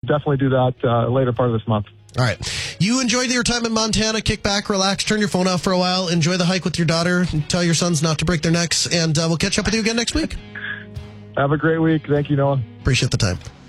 definitely do that later part of this month. All right. You enjoyed your time in Montana. Kick back, relax, turn your phone off for a while. Enjoy the hike with your daughter. Tell your sons not to break their necks. And we'll catch up with you again next week. Have a great week. Thank you, Noah. Appreciate the time.